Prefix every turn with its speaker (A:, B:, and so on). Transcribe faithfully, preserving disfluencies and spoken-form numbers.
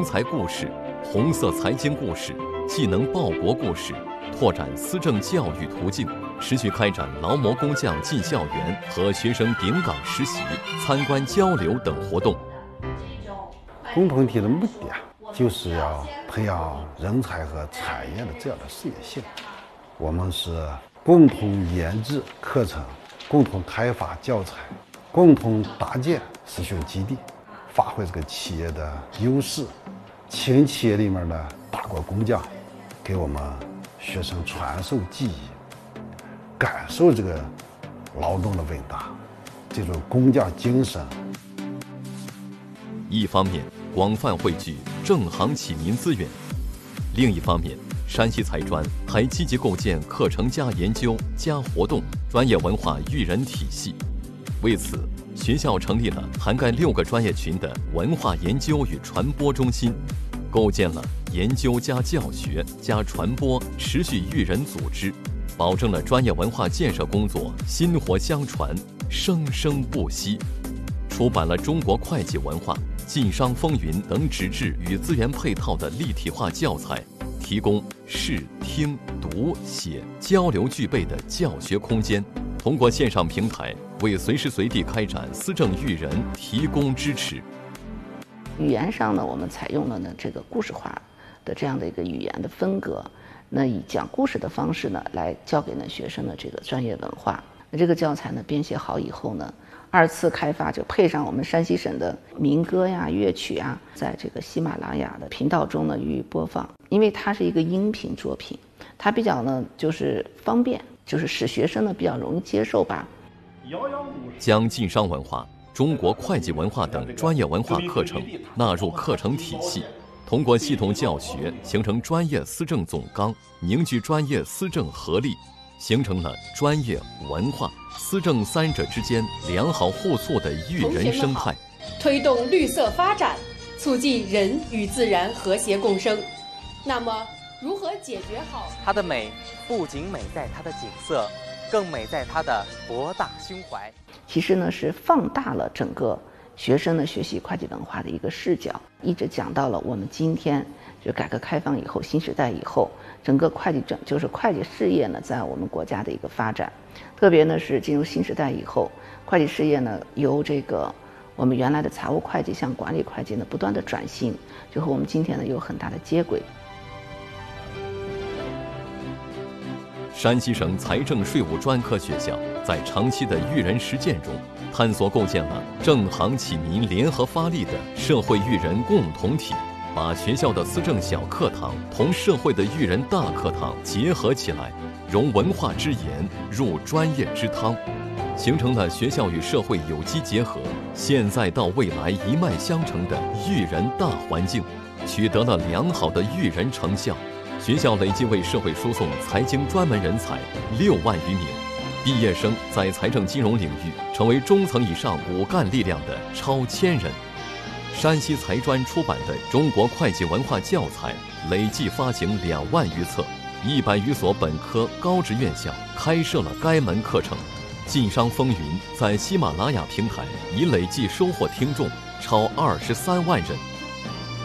A: 才故事、红色财经故事、技能报国故事，拓展思政教育途径，持续开展劳模工匠进校园和学生顶岗实习、参观交流等活动。
B: 共同体的目的啊，就是要培养人才和产业的这样的事业性。我们是共同研制课程，共同开发教材，共同搭建实训基地，发挥这个企业的优势，请企业里面的大国工匠给我们学生传授技艺，感受这个劳动的伟大，这种工匠精神。
A: 一方面广泛汇聚正行启民资源，另一方面山西财专还积极构建课程加研究加活动专业文化育人体系。为此，学校成立了涵盖六个专业群的文化研究与传播中心，构建了研究加教学加传播持续育人组织，保证了专业文化建设工作薪火相传、生生不息。出版了中国会计文化、晋商风云等纸质与资源配套的立体化教材，提供视听读写交流具备的教学空间，通过线上平台为随时随地开展思政育人提供支持。
C: 语言上呢，我们采用了呢这个故事化的这样的一个语言的风格，那以讲故事的方式呢来教给呢学生的这个专业文化。那这个教材呢编写好以后呢，二次开发就配上我们山西省的民歌呀、乐曲啊，在这个喜马拉雅的频道中呢予以播放。因为它是一个音频作品，它比较呢就是方便，就是使学生呢比较容易接受吧。
A: 将晋商文化、中国会计文化等专业文化课程纳入课程体系，通过系统教学形成专业思政总纲，凝聚专业思政合力，形成了专业、文化、思政三者之间良好互促的育人生态，
D: 推动绿色发展，促进人与自然和谐共生。那么，如何解决好
E: 它的美？不仅美在它的景色，更美在它的博大胸怀。
C: 其实呢，是放大了整个学生的学习会计文化的一个视角，一直讲到了我们今天就改革开放以后、新时代以后，整个会计整就是会计事业呢，在我们国家的一个发展，特别呢是进入新时代以后，会计事业呢由这个我们原来的财务会计向管理会计呢不断的转型，就和我们今天呢有很大的接轨。
A: 山西省财政税务专科学校在长期的育人实践中，探索构建了正行启民联合发力的社会育人共同体，把学校的思政小课堂同社会的育人大课堂结合起来，融文化之言入专业之汤，形成了学校与社会有机结合、现在到未来一脉相承的育人大环境，取得了良好的育人成效。学校累计为社会输送财经专门人才六万余名，毕业生在财政金融领域成为中层以上骨干力量的超千人。山西财专出版的中国会计文化教材累计发行两万余册，一百余所本科高职院校开设了该门课程。晋商风云在喜马拉雅平台已累计收获听众超二十三万人。